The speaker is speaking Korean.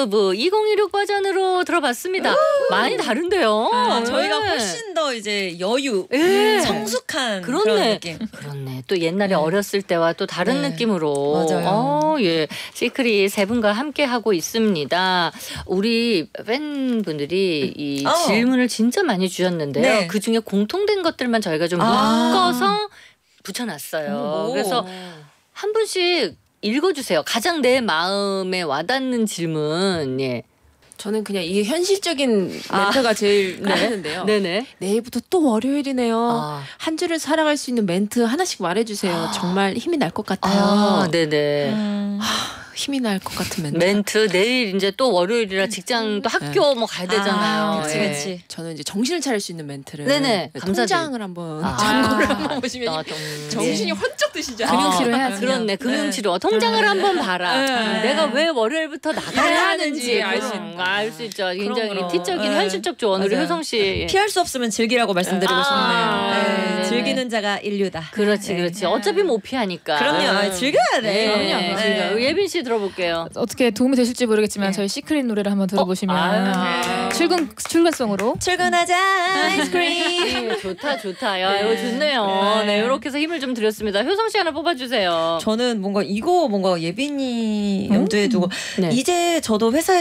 러브 2016 버전으로 들어봤습니다. 많이 다른데요. 저희가 네. 훨씬 더 이제 여유, 네. 성숙한 그렇네. 그런 느낌. 그렇네. 또 옛날에 어렸을 때와 또 다른 네. 느낌으로. 맞아요. 예. 시크릿 세 분과 함께 하고 있습니다. 우리 팬분들이 이 질문을 진짜 많이 주셨는데요. 네. 그 중에 공통된 것들만 저희가 좀 묶어서 붙여놨어요. 그래서 한 분씩 읽어주세요. 가장 내 마음에 와닿는 질문. 예. 저는 그냥 이게 현실적인 멘트가 제일 나는데요. 네네. 내일부터 또 월요일이네요. 아. 한 주를 살아갈 수 있는 멘트 하나씩 말해주세요. 정말 힘이 날 것 같아요. 네네. 힘이 날 것 같은 멘트. 멘트 내일 이제 또 월요일이라 직장 또 학교 뭐 가야 되잖아요. 그치, 예. 그치. 저는 이제 정신을 차릴 수 있는 멘트를. 네네. 통장을 한번 아. 잔고를 한번 보시면 아, 좀, 정신이 예. 번쩍 드시죠. 금융치료 해야죠. 그렇네. 금융치료. 통장을 한번 봐라. 내가 왜 월요일부터 나가야 하는지 알 수 있죠. 굉장히 그럼. 티적인 네. 현실적 조언. 우리 맞아요. 효성 씨. 피할 수 없으면 즐기라고 말씀드리고 싶네요. 네네. 즐기는 자가 인류다. 그렇지, 그렇지. 어차피 못 피하니까. 그럼요. 즐겨야 돼. 네. 그럼요. 즐겨요. 예빈 씨 들어볼게요. 어떻게 도움이 되실지 모르겠지만 저희 시크릿 노래를 한번 들어보시면 출근송으로 출근하자 아이스크림. 네, 좋다. 야, 이거 좋네요. 네, 이렇게 해서 힘을 좀 드렸습니다. 효성 씨 하나 뽑아주세요. 저는 뭔가 예빈이 염두에 두고 네. 이제 저도 회사에